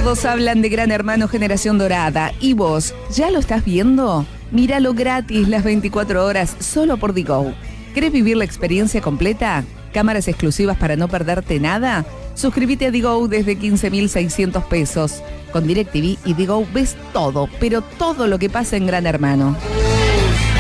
Todos hablan de Gran Hermano Generación Dorada. ¿Y vos, ya lo estás viendo? Míralo gratis las 24 horas solo por Digo. ¿Querés vivir la experiencia completa? ¿Cámaras exclusivas para no perderte nada? Suscríbete a Digo desde 15.600 pesos. Con DirecTV y Digo ves todo, pero todo lo que pasa en Gran Hermano.